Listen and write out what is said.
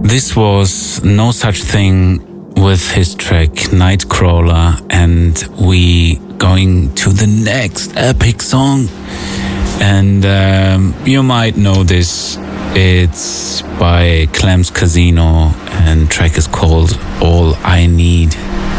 This was No Such Thing with his track Nightcrawler, and we going to the next epic song. And you might know this. It's by Clem's Casino, and track is called All I Need.